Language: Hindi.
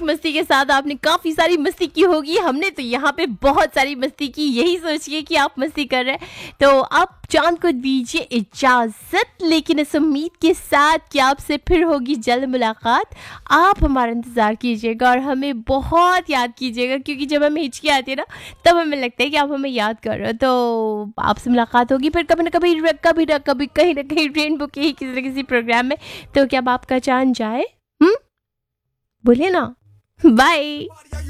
मस्ती के साथ आपने काफ़ी सारी मस्ती की होगी। हमने तो यहाँ पे बहुत सारी मस्ती की, यही सोचिए कि आप मस्ती कर रहे हैं। तो आप चाँद को दीजिए इजाज़त, लेकिन इस उम्मीद के साथ कि आपसे फिर होगी जल्द मुलाकात। आप हमारा इंतज़ार कीजिएगा और हमें बहुत याद कीजिएगा, क्योंकि जब हमें हिचकी आती है ना, तब हमें लगता है कि आप हमें याद कर रहे हो। तो आपसे मुलाकात होगी फिर कभी न कभी कहीं न कहीं रेनबो के ही किसी न किसी प्रोग्राम में। तो क्या अब आपका चाँद जाए? बोलिए ना। बाय।